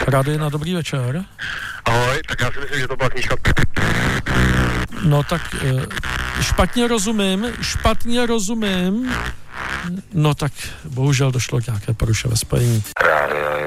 Radina, dobrý večer. Ahoj, tak já si myslím, že to byla knížka. No tak špatně rozumím. No tak bohužel došlo k nějaké poruše ve spojení. Rádio